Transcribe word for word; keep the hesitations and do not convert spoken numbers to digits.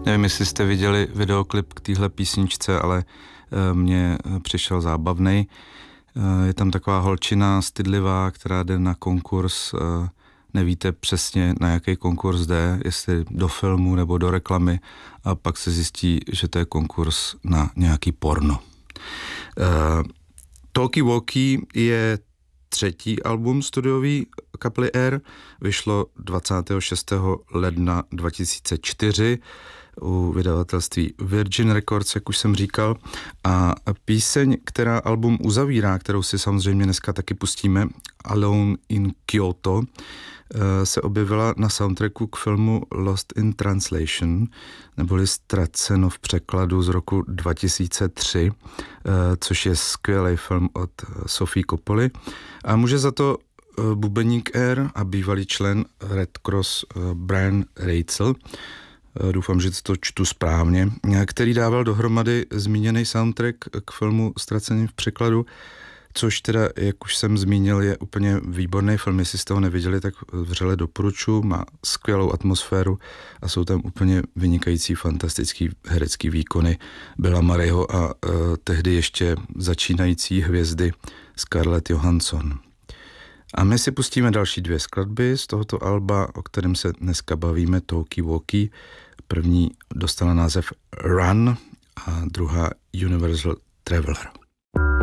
Nevím, jestli jste viděli videoklip k téhle písničce, ale mně přišel zábavnej. Je tam taková holčina stydlivá, která jde na konkurs, nevíte přesně, na jaký konkurs jde, jestli do filmu nebo do reklamy, a pak se zjistí, že to je konkurs na nějaký porno. Talkie Walkie je třetí album studiový kapely Air, vyšlo dvacátého šestého ledna dva tisíce čtyři u vydavatelství Virgin Records, jak už jsem říkal, a píseň, která album uzavírá, kterou si samozřejmě dneska taky pustíme, Alone in Kyoto, se objevila na soundtracku k filmu Lost in Translation, neboli Ztraceno v překladu z roku dva tisíce tři, což je skvělý film od Sofie Coppoli. A může za to bubeník Air a bývalý člen Red Cross Brian Reitzl, doufám, že to čtu správně, který dával dohromady zmíněný soundtrack k filmu Ztracený v překladu, což teda, jak už jsem zmínil, je úplně výborný film. Jestli jste ho neviděli, tak vřele doporučuji. Má skvělou atmosféru a jsou tam úplně vynikající, fantastický herecký výkony Billa Murrayho a uh, tehdy ještě začínající hvězdy Scarlett Johansson. A my si pustíme další dvě skladby z tohoto alba, o kterém se dneska bavíme, Talkie Walkie. První dostala název Run a druhá Universal Traveler.